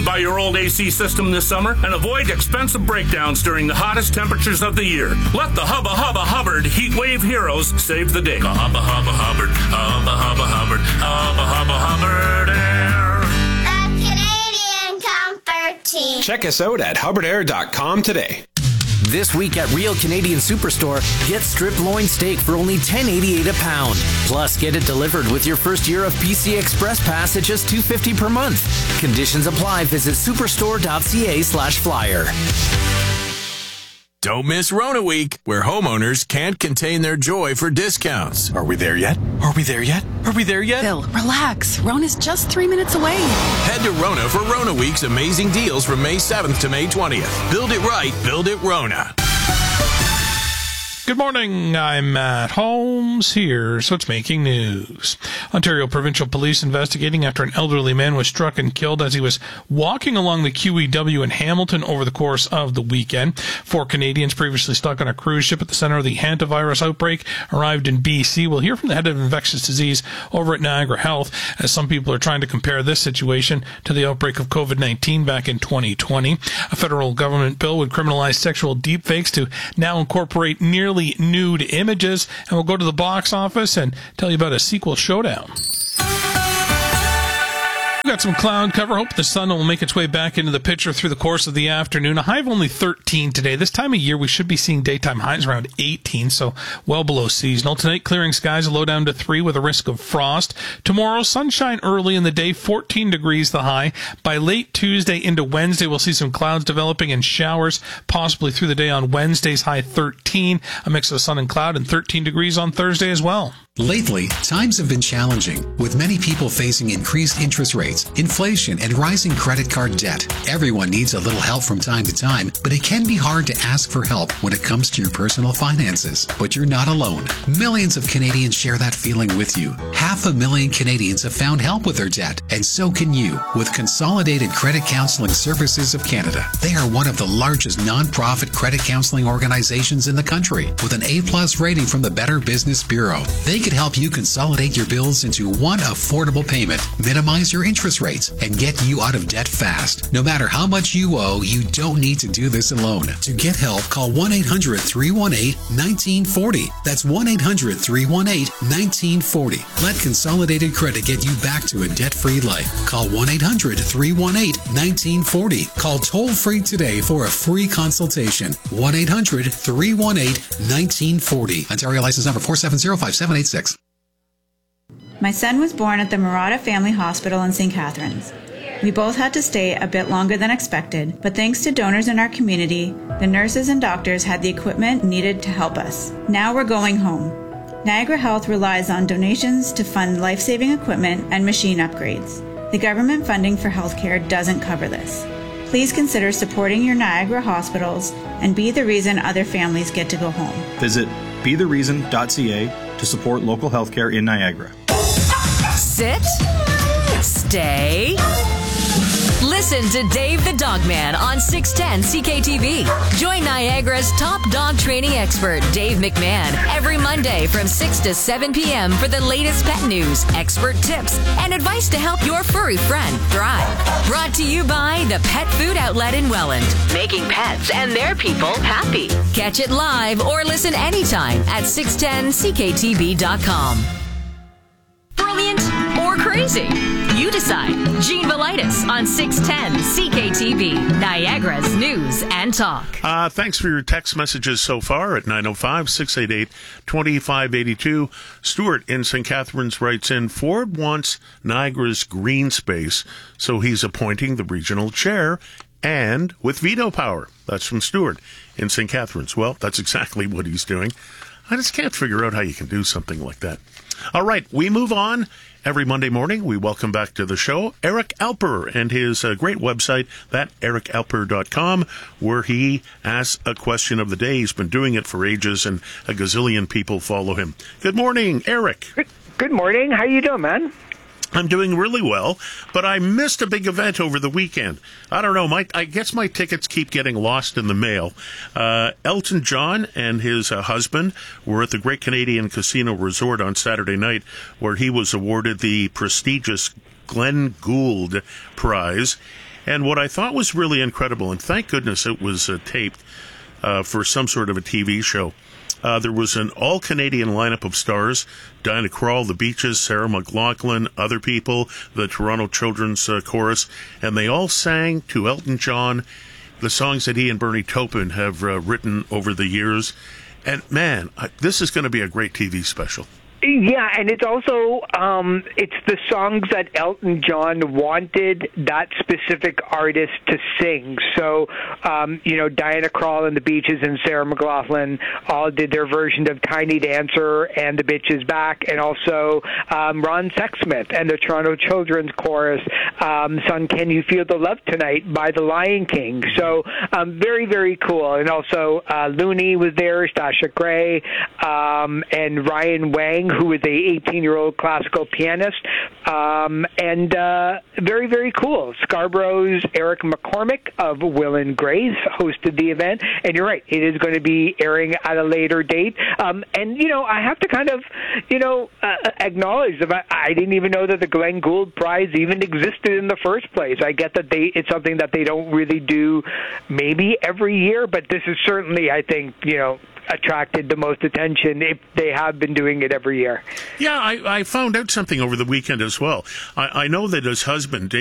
by your old AC system this summer and avoid expensive breakdowns during the hottest temperatures of the year. Let the Hubba Hubba Hubbard Heat Wave Heroes save the day. Hubba Hubba Hubbard, Hubba Hubba Hubbard, Hubba Hubba Hubbard Air. The Canadian Comfort Team. Check us out at hubbardair.com today. This week at Real Canadian Superstore, get strip loin steak for only $10.88 a pound. Plus, get it delivered with your first year of PC Express Pass at just $2.50 per month. Conditions apply. Visit superstore.ca/flyer. Don't miss Rona Week, where homeowners can't contain their joy for discounts. Are we there yet? Are we there yet? Are we there yet? Phil, relax. Rona's just 3 minutes away. Head to Rona for Rona Week's amazing deals from May 7th to May 20th. Build it right, build it Rona. Good morning, I'm Matt Holmes. Here's what's making news. Ontario Provincial Police investigating after an elderly man was struck and killed as he was walking along the QEW in Hamilton over the course of the weekend. 4 Canadians previously stuck on a cruise ship at the center of the hantavirus outbreak arrived in BC. We'll hear from the head of infectious disease over at Niagara Health as some people are trying to compare this situation to the outbreak of COVID-19 back in 2020. A federal government bill would criminalize sexual deepfakes to now incorporate nearly nude images, and we'll go to the box office and tell you about a sequel showdown. We've got some cloud cover. Hope the sun will make its way back into the picture through the course of the afternoon. A high of only 13 today. This time of year, we should be seeing daytime highs around 18, so well below seasonal. Tonight, clearing skies, a low down to 3 with a risk of frost. Tomorrow, sunshine early in the day, 14 degrees the high. By late Tuesday into Wednesday, we'll see some clouds developing and showers possibly through the day on Wednesday's high 13. A mix of sun and cloud, and 13 degrees on Thursday as well. Lately, times have been challenging, with many people facing increased interest rates, inflation, and rising credit card debt. Everyone needs a little help from time to time, but it can be hard to ask for help when it comes to your personal finances. But you're not alone. Millions of Canadians share that feeling with you. 500,000 Canadians have found help with their debt, and so can you with Consolidated Credit Counseling Services of Canada. They are one of the largest non-profit credit counseling organizations in the country, with an A+ rating from the Better Business Bureau. They could help you consolidate your bills into one affordable payment, minimize your interest rates, and get you out of debt fast. No matter how much you owe, you don't need to do this alone. To get help, call 1-800-318-1940. That's 1-800-318-1940. Let Consolidated Credit get you back to a debt-free life. Call 1-800-318-1940. Call toll-free today for a free consultation. 1-800-318-1940. Ontario license number 4705786. My son was born at the Murata Family Hospital in St. Catharines. We both had to stay a bit longer than expected, but thanks to donors in our community, the nurses and doctors had the equipment needed to help us. Now we're going home. Niagara Health relies on donations to fund life-saving equipment and machine upgrades. The government funding for healthcare doesn't cover this. Please consider supporting your Niagara hospitals and be the reason other families get to go home. Visit bethereason.ca to support local healthcare in Niagara. Sit. Stay. Listen to Dave the Dogman on 610 CKTV. Join Niagara's top dog training expert, Dave McMahon, every Monday from 6 to 7 p.m. for the latest pet news, expert tips, and advice to help your furry friend thrive. Brought to you by the Pet Food Outlet in Welland, making pets and their people happy. Catch it live or listen anytime at 610CKTV.com. Brilliant or crazy? You decide. Gene Velitis on 610 CKTV, Niagara's News and Talk. Thanks for your text messages so far at 905-688-2582. Stuart in St. Catharines writes in, Ford wants Niagara's green space, so he's appointing the regional chair and with veto power. That's from Stuart in St. Catharines. Well, that's exactly what he's doing. I just can't figure out how you can do something like that. All right, we move on. Every Monday morning, we welcome back to the show Eric Alper and his great website, thatericalper.com, where he asks a question of the day. He's been doing it for ages, and a gazillion people follow him. Good morning, Eric. Good morning. How you doing, man? I'm doing really well, but I missed a big event over the weekend. I don't know. I guess my tickets keep getting lost in the mail. Elton John and his husband were at the Great Canadian Casino Resort on Saturday night, where he was awarded the prestigious Glenn Gould Prize. And what I thought was really incredible, and thank goodness it was taped for some sort of a TV show, there was an all-Canadian lineup of stars: Diana Krall, The Beaches, Sarah McLachlan, other people, the Toronto Children's Chorus, and they all sang to Elton John the songs that he and Bernie Taupin have written over the years. And man, this is going to be a great TV special. Yeah, and it's also it's the songs that Elton John wanted that specific artist to sing. So, Diana Krall and the Beaches and Sarah McLachlan all did their version of Tiny Dancer and the Bitches Back, and also Ron Sexsmith and the Toronto Children's Chorus sung Can You Feel the Love Tonight by the Lion King. So very, very cool. And also Looney was there, Stasha Gray, and Ryan Wang, who is a 18-year-old classical pianist, and very, very cool. Scarborough's Eric McCormick of Will and Grace hosted the event, and you're right, it is going to be airing at a later date. And, I have to kind of, acknowledge that I didn't even know that the Glenn Gould Prize even existed in the first place. I get that it's something that they don't really do maybe every year, but this is certainly, I think, attracted the most attention if they have been doing it every year. Yeah, I found out something over the weekend as well. I know that his husband,